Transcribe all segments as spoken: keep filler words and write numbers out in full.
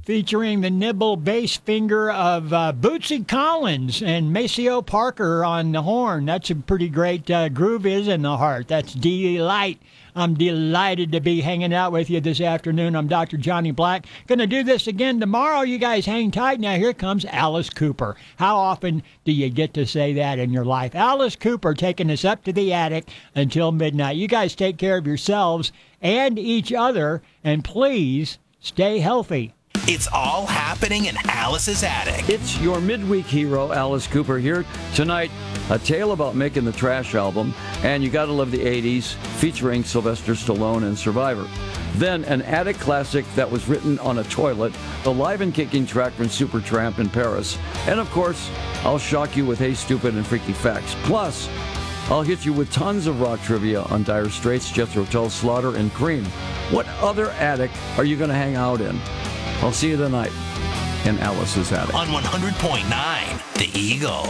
featuring the nibble bass finger of uh, Bootsy Collins and Maceo Parker on the horn. That's a pretty great uh, groove is in the heart. That's Delight. I'm delighted to be hanging out with you this afternoon. I'm Doctor Johnny Black. Going to do this again tomorrow. You guys hang tight. Now here comes Alice Cooper. How often do you get to say that in your life? Alice Cooper taking us up to the attic until midnight. You guys take care of yourselves and each other, and please stay healthy. It's all happening in Alice's attic. It's your midweek hero, Alice Cooper, here tonight. A tale about making the Trash album, and you gotta love the eighties, featuring Sylvester Stallone and Survivor. Then an attic classic that was written on a toilet, the live and kicking track from Supertramp in Paris, and of course, I'll shock you with Hey Stupid and Freaky Facts. Plus, I'll hit you with tons of rock trivia on Dire Straits, Jethro Tull, Slaughter, and Cream. What other attic are you gonna hang out in? I'll see you tonight in Alice's attic. On one hundred point nine, The Eagle.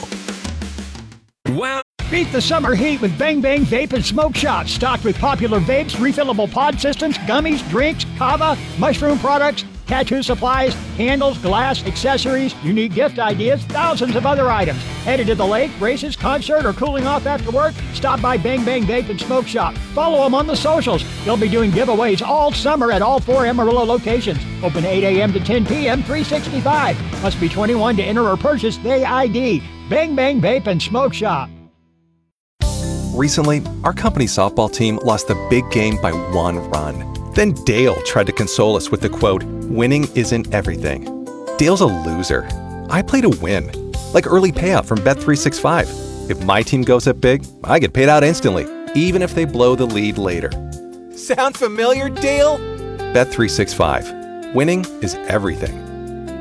Well, beat the summer heat with Bang Bang Vape and Smoke Shop. Stocked with popular vapes, refillable pod systems, gummies, drinks, kava, mushroom products, tattoo supplies, candles, glass, accessories, unique gift ideas, thousands of other items. Headed to the lake, races, concert, or cooling off after work? Stop by Bang Bang Vape and Smoke Shop. Follow them on the socials. They'll be doing giveaways all summer at all four Amarillo locations. Open eight a.m. to ten p.m., three sixty-five. Must be twenty-one to enter or purchase the I D. Bang Bang Vape and Smoke Shop. Recently, our company softball team lost the big game by one run. Then Dale tried to console us with the quote, "Winning isn't everything." Dale's a loser. I play to win. Like early payout from Bet three sixty-five. If my team goes up big, I get paid out instantly, even if they blow the lead later. Sound familiar, Dale? Bet three sixty-five. Winning is everything.